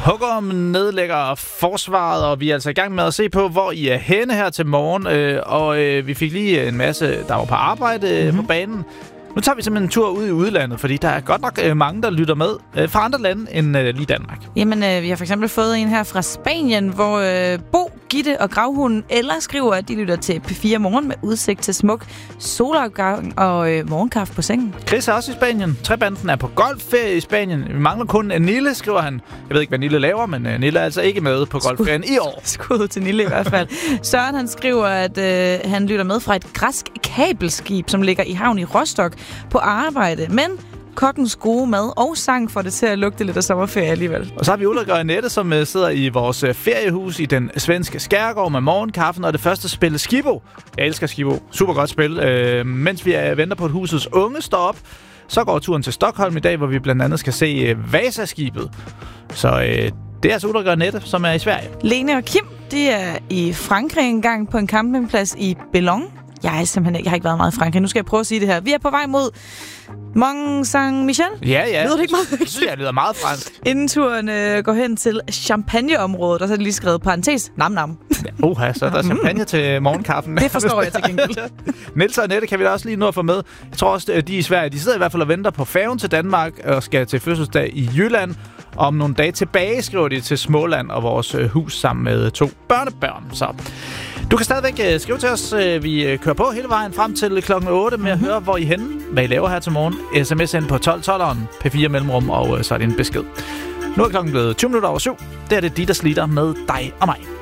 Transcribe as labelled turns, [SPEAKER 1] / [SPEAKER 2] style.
[SPEAKER 1] Hugorm nedlægger forsvaret, og vi er altså i gang med at se på, hvor I er henne her til morgen. Og vi fik lige en masse, der var på arbejde på banen. Nu tager vi simpelthen en tur ud i udlandet, fordi der er godt nok mange, der lytter med fra andre lande end lige Danmark.
[SPEAKER 2] Jamen, vi har for eksempel fået en her fra Spanien, hvor Bo, Gitte og Gravhunden Ella skriver, at de lytter til P4 Morgen med udsigt til smuk solopgang og morgenkaffe på sengen.
[SPEAKER 1] Chris er også i Spanien. Trebanden er på golfferie i Spanien. Vi mangler kun Nille, skriver han. Jeg ved ikke, hvad Nille laver, men Nille er altså ikke med på golfferien i år.
[SPEAKER 2] Skud til Nille i hvert fald. Søren, han skriver, at han lytter med fra et græsk kabelskib, som ligger i havn i Rostock på arbejde. Men kokkens gode mad og sang får det til at lugte lidt af sommerferie alligevel.
[SPEAKER 1] Og så har vi Ulrik og Annette, som sidder i vores feriehus i den svenske skærgård med morgenkaffen og det første spil Skibbo. Jeg elsker Skibbo. Super godt spil. Mens vi venter på, at husets unge står op, så går turen til Stockholm i dag, hvor vi blandt andet skal se Vasaskibet. Så det er altså Ulrik og Annette, som er i Sverige.
[SPEAKER 2] Lene og Kim, de er i Frankrig engang på en campingplads i Bellon. Jeg har ikke været meget i Frankrig. Nu skal jeg prøve at sige det her. Vi er på vej mod Mont Saint-Michel.
[SPEAKER 1] Ja.
[SPEAKER 2] Lyder det ikke meget
[SPEAKER 1] rigtigt? Jeg synes, jeg lyder meget fransk.
[SPEAKER 2] Inden turen går hen til Champagne-området, og så er det lige skrevet parentes. Nam.
[SPEAKER 1] Ja, så er der champagne til morgenkaffen.
[SPEAKER 2] Det forstår jeg til gengæld.
[SPEAKER 1] Niels og Annette kan vi da også lige nå at få med. Jeg tror også, de i Sverige, de sidder i hvert fald og venter på færgen til Danmark og skal til fødselsdag i Jylland. Om nogle dage tilbage skriver de til Småland og vores hus sammen med 2 børnebørn. Så du kan stadigvæk skrive til os. Vi kører på hele vejen frem til klokken 8 med at høre, hvor I er henne, hvad I laver her til morgen. SMS ind på 1212'eren, P4 Mellemrum, og så er det en besked. Nu er klokken blevet 20 minutter over 7. Det er det Dieters Lieder med dig og mig.